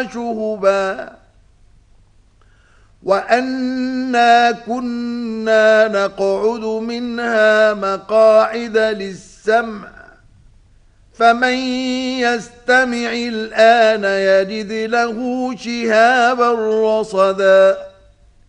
شهبا وأنا كنا نقعد منها مقاعد للسمع فمن يستمع الآن يجد له شهابا رصدا